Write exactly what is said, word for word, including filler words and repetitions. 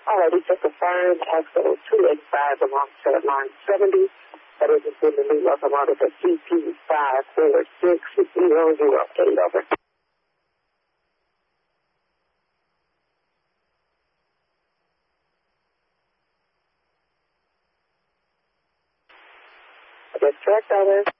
Alrighty, just confirmed. Axle two eighty-five belongs to line seventy. That is in the new locomotive at C P five four six zero zero eight. Over. That's correct, over.